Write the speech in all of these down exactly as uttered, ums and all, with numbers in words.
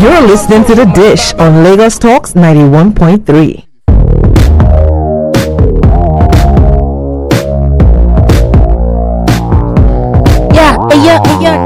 You're listening to The Dish on Lagos Talks ninety-one point three. Yeah, yeah, yeah.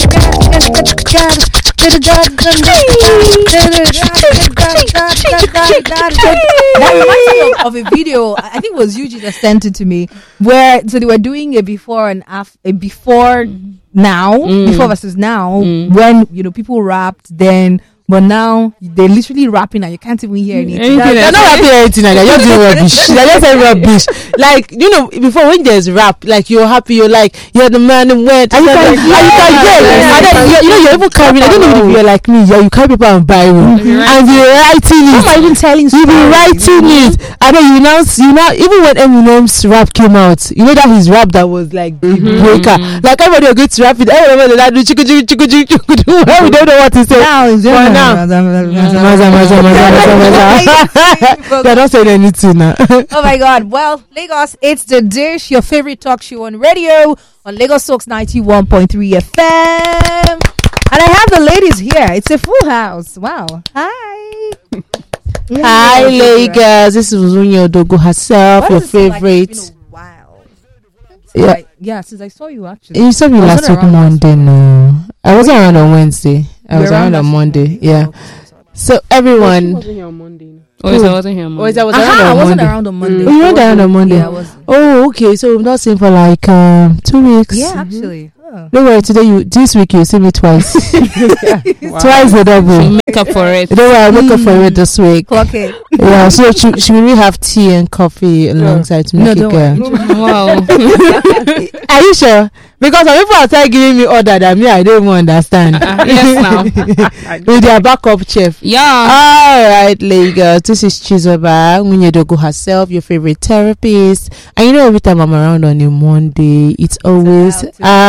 That reminds me of, of a video. I think it was Eugene that sent it to me, where so they were doing a before and after, a before now, Mm. before versus now, Mm. when you know people rapped then. But now they're literally rapping and you can't even hear anything. Anything That- They're They're not rapping anything like that. You're doing rubbish. They're just saying rubbish. Like, you know, before when there's rap, like you're happy, you're like, you're the man who went. And you can, and you can get, and then you you know, you're even carrying. I don't know if you're like me. Yeah, you carry paper and Bible, and you're writing it. Some are even telling You be stories. writing it. I know you now. You now even when Eminem's rap came out, you know that his rap that was like the breaker. Like everybody was going to rap it. Everybody was like do chiku chiku chiku chiku chiku. We don't know what to say. Now, it's For now. Maza, maza, maza, maza, maza. They're not saying anything now. Oh my God. Well, Lagos, it's The Dish, your favorite talk show on radio on Lagos Talks ninety-one point three F M. And I have the ladies here. It's a full house. Wow. Hi. Hi, Lagos. This is Uzunyo Dogo herself, Why your does it feel like favorite. it's been a while? Yeah. Like, yeah, since I saw you actually. You saw me I last wasn't week around last Monday, no. I wasn't around on Wednesday. I You was were around on last Monday. week? Yeah. Oh, okay. So everyone. Oh, yes, I wasn't here. Oh, is that was Aha, around I on wasn't Monday? around on Monday. Oh, you weren't around on Monday. Yeah, I wasn't. Oh, okay. So we've not seen for like um two weeks. Yeah, actually. Oh. Don't worry. Today you this week you see me twice. Twice the double. Make up for it. Don't worry. I'll make up for it this week. Clock it. Yeah. So she she will really have tea and coffee alongside to No, make it don't go. worry. Wow. Are you sure? Because some people are starting giving me order that me I don't even understand. Uh, yes, now. With their backup chef. Yeah. All right, Lagos. This is Chizoba Munyedogo herself, your favorite therapist. And you know, every time I'm around on a Monday, it's always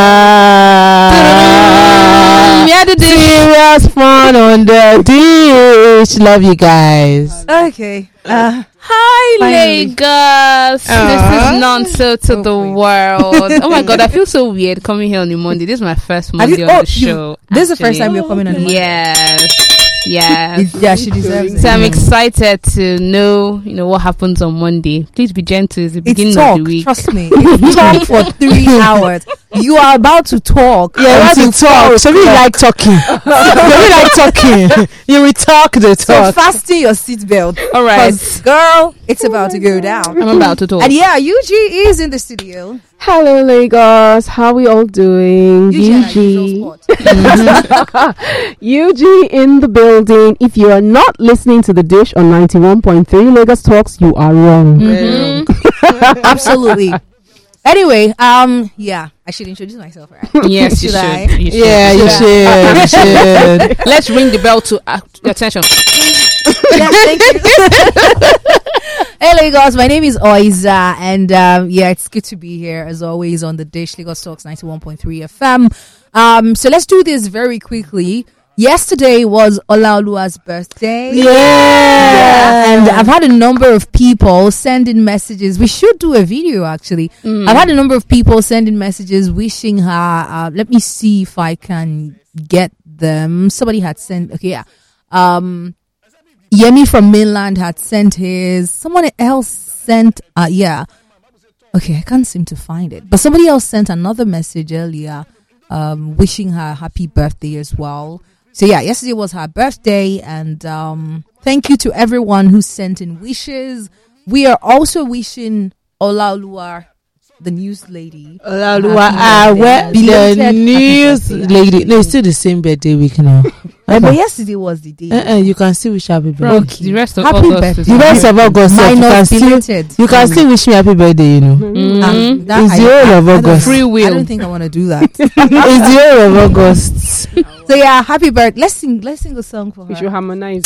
ah Yeah, the dish. serious fun on the dish. Love you guys. Okay. Uh, Hi, Finally. Lagos. This Aw. is Nonso to Oh, the boy. world. Oh my God, I feel so weird coming here on a Monday. This is my first Have Monday you- on oh, the you- show. this is the first actually. time you're coming on a Monday. Yes. Yes. It's- yeah, she deserves it. So I'm excited to know, you know, what happens on Monday. Please be gentle. It's the beginning It's talk. of the week. Trust me. It's talk for three hours. You are about to talk. Yeah, we until want to talk. So we like talking. So we like talking. You will talk the So talk. fasten your seatbelt. All right. 'Cause, girl, it's about to go down. I'm about to talk. And yeah, U G is in the studio. Hello, Lagos. How we all doing? U G and U our usual G. spot. U G in the building. If you are not listening to The Dish on ninety-one point three Lagos Talks, you are wrong. Mhm. Absolutely. Anyway, um, yeah, I should introduce myself, right? Yes, you Should I? should. You should. Yeah, you should. You should. Let's ring the bell to uh, attention. Yeah, thank you. Hey Lagos, my name is Oiza, and um, yeah, it's good to be here as always on The Dish, Lagos Talks ninety-one point three F M. Um, so let's do this very quickly. Yesterday was Olaoluwa's birthday. Yeah. And I've had a number of people sending messages. We should do a video actually. Mm. I've had a number of people sending messages wishing her. Uh, let me see if I can get them. Somebody had sent. Okay, yeah. Um, Yemi from mainland had sent his. Someone else sent. Uh, yeah. Okay, I can't seem to find it. But somebody else sent another message earlier, um, wishing her happy birthday as well. So yeah, yesterday was her birthday, and um, thank you to everyone who sent in wishes. We are also wishing Olaoluwa, the news lady. Olaoluwa, Happy ah, birthday. where the Belated happy news birthday. lady? No, it's still the same birthday week now. Eh, but yesterday was the day. Uh-uh, you can still wish happy birthday. From the rest of Happy August. birthday. is The rest of August, sef, you can Minus still belated. you can still wish me happy birthday. You know, Mhm. Um, that it's I- the whole of I don't- August. Free I will. don't think I want to do that. It's the whole of August. So yeah, happy birthday. Let's sing. Let's sing a song for We her. should harmonize.